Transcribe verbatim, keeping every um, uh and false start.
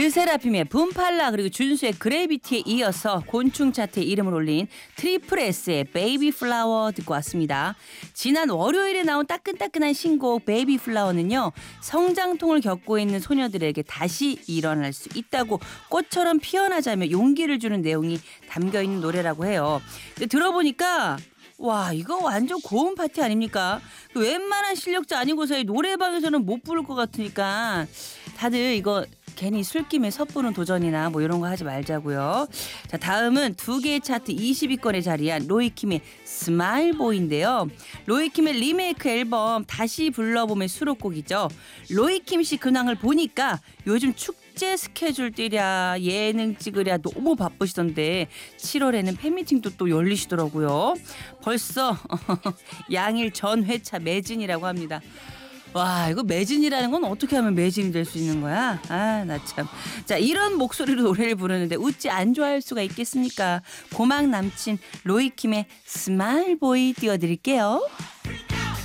르세라핌의 붐팔라 그리고 준수의 그래비티에 이어서 곤충 차트에 이름을 올린 트리플 S의 베이비 플라워 듣고 왔습니다. 지난 월요일에 나온 따끈따끈한 신곡 베이비 플라워는요. 성장통을 겪고 있는 소녀들에게 다시 일어날 수 있다고 꽃처럼 피어나자며 용기를 주는 내용이 담겨있는 노래라고 해요. 근데 들어보니까 와 이거 완전 고음 파티 아닙니까? 웬만한 실력자 아니고서야 노래방에서는 못 부를 것 같으니까 다들 이거 괜히 술김에 섣부른 도전이나 뭐 이런 거 하지 말자고요. 자, 다음은 두 개의 차트 이십 위권에 자리한 로이킴의 스마일보이인데요. 로이킴의 리메이크 앨범 다시 불러봄의 수록곡이죠. 로이킴 씨 근황을 보니까 요즘 축제 스케줄 뛰랴 예능 찍으랴 너무 바쁘시던데 칠월에는 팬미팅도 또 열리시더라고요. 벌써 양일 전 회차 매진이라고 합니다. 와 이거 매진이라는 건 어떻게 하면 매진이 될 수 있는 거야? 아 나 참. 자 이런 목소리로 노래를 부르는데 웃지 안 좋아할 수가 있겠습니까? 고막 남친 로이킴의 스마일보이 띄워드릴게요.